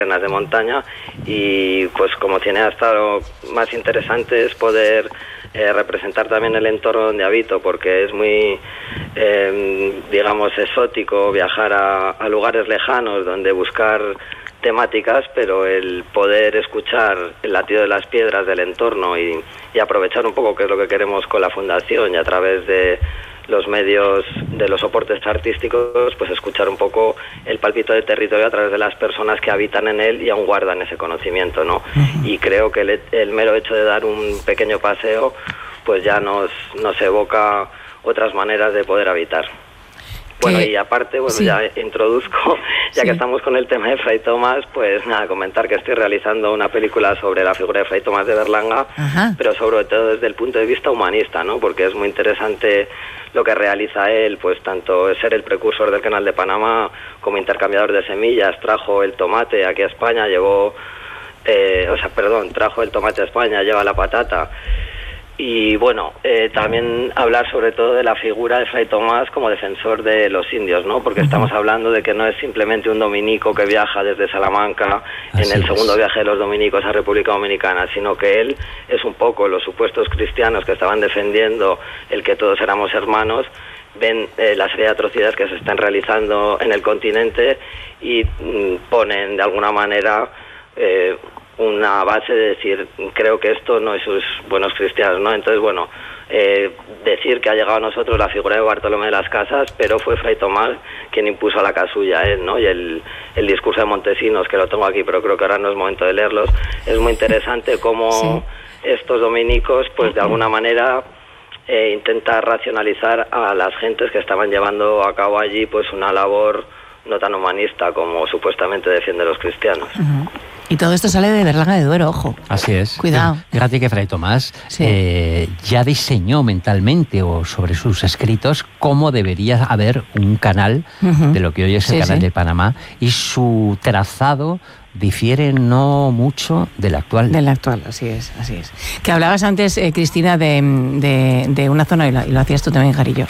de montaña, y pues como cineasta lo más interesante es poder representar también el entorno donde habito, porque es muy digamos exótico viajar a lugares lejanos donde buscar temáticas, pero el poder escuchar el latido de las piedras del entorno y aprovechar un poco, que es lo que queremos con la fundación, y a través de los medios, de los soportes artísticos, pues escuchar un poco el palpito de territorio a través de las personas que habitan en él y aún guardan ese conocimiento, ¿no? Uh-huh. Y creo que el mero hecho de dar un pequeño paseo pues ya nos evoca otras maneras de poder habitar. Bueno, y aparte, bueno, sí, ya introduzco, ya que estamos con el tema de Fray Tomás, pues nada, comentar que estoy realizando una película sobre la figura de Fray Tomás de Berlanga, ajá, pero sobre todo desde el punto de vista humanista, ¿no? Porque es muy interesante lo que realiza él, pues tanto ser el precursor del Canal de Panamá como intercambiador de semillas, trajo el tomate aquí a España, trajo el tomate a España, lleva la patata. Y bueno, también hablar sobre todo de la figura de Fray Tomás como defensor de los indios, ¿no? Porque estamos hablando de que no es simplemente un dominico que viaja desde Salamanca en el segundo viaje de los dominicos a República Dominicana, sino que él es un poco los supuestos cristianos que estaban defendiendo el que todos éramos hermanos, ven la serie de atrocidades que se están realizando en el continente y ponen de alguna manera una base de decir, creo que esto no es sus buenos cristianos, ¿no? Entonces, bueno, decir que ha llegado a nosotros la figura de Bartolomé de las Casas, pero fue Fray Tomás quien impuso a la casulla, ¿no? Y el discurso de Montesinos, que lo tengo aquí, pero creo que ahora no es momento de leerlos, es muy interesante cómo estos dominicos, pues de alguna manera intenta racionalizar a las gentes que estaban llevando a cabo allí, pues una labor no tan humanista como supuestamente defienden los cristianos. Uh-huh. Y todo esto sale de Berlanga de Duero, ojo. Así es. Cuidado. Fíjate que Fray Tomás ya diseñó mentalmente o sobre sus escritos cómo debería haber un canal de lo que hoy es el Canal de Panamá, y su trazado difiere no mucho del actual. Del actual, así es, así es. Que hablabas antes, Cristina, de una zona, y lo hacías tú también, Jarillo,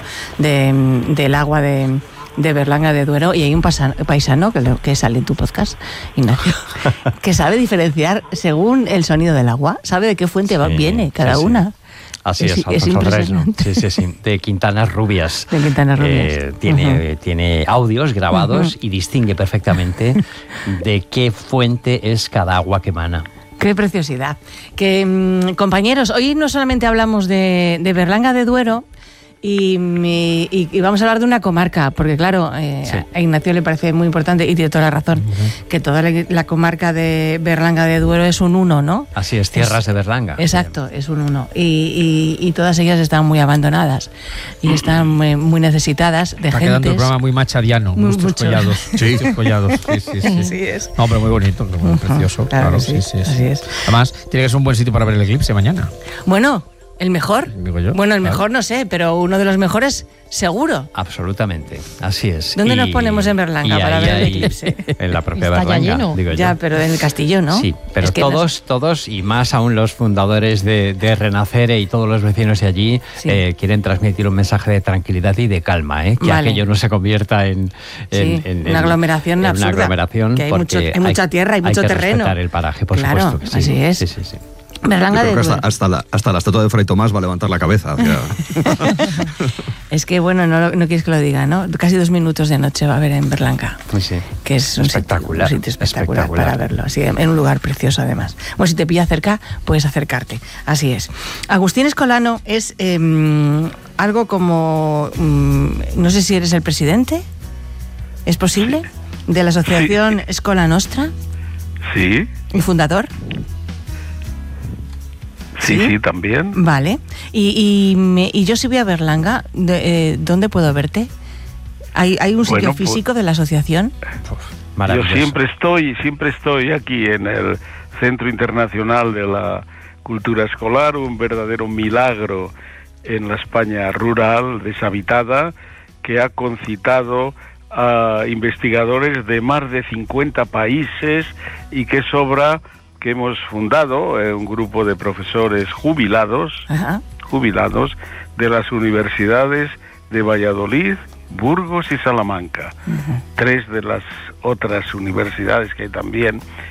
del agua de Berlanga de Duero, y hay un paisano que sale en tu podcast, Ignacio, que sabe diferenciar según el sonido del agua, sabe de qué fuente viene cada una. Así es impresionante. Sí, de Quintanas Rubias. De Quintanas Rubias. Tiene audios grabados y distingue perfectamente de qué fuente es cada agua que emana. ¡Qué preciosidad! Compañeros, hoy no solamente hablamos de Berlanga de Duero, y vamos a hablar de una comarca, porque claro, a Ignacio le parece muy importante, y tiene toda la razón, que toda la comarca de Berlanga de Duero es un uno, ¿no? Así es, tierras de Berlanga. Exacto, es un uno. Y todas ellas están muy abandonadas y están muy necesitadas de gente. Está quedando el programa muy machadiano, muchos collados. Sí, collados. Sí. Así es. No, pero muy bonito, muy precioso. Claro, sí. Así es. Además, tiene que ser un buen sitio para ver el eclipse mañana. Bueno, ¿el mejor? Bueno, el mejor no sé, pero uno de los mejores seguro. Absolutamente, así es. ¿Dónde nos ponemos en Berlanga para ver el eclipse? En la propia Está Berlanga, lleno. digo yo. Ya, pero en el castillo, ¿no? Sí, pero es que todos, y más aún los fundadores de Renacere y todos los vecinos de allí, quieren transmitir un mensaje de tranquilidad y de calma, que aquello no se convierta en una aglomeración absurda. Una aglomeración, que hay mucha tierra, hay mucho terreno. Hay que respetar el paraje, por supuesto que sí. Así es. Sí. Berlanga de Duero. Hasta la estatua de Fray Tomás va a levantar la cabeza. O sea. Es que, bueno, no quieres que lo diga, ¿no? Casi 2 minutos de noche va a haber en Berlanga. Sí. Que es un sitio espectacular para verlo. Así, en un lugar precioso, además. Bueno, si te pilla cerca, puedes acercarte. Así es. Agustín Escolano es algo como... no sé si eres el presidente. ¿Es posible? De la asociación Escola Nostra. Sí. ¿Y fundador? Sí, también. Vale. Y yo si voy a Berlanga, ¿dónde puedo verte? ¿Hay un sitio físico de la asociación? Yo siempre estoy aquí en el Centro Internacional de la Cultura Escolar, un verdadero milagro en la España rural, deshabitada, que ha concitado a investigadores de más de 50 países y que hemos fundado un grupo de profesores jubilados de las universidades de Valladolid, Burgos y Salamanca. 3 de las otras universidades que hay también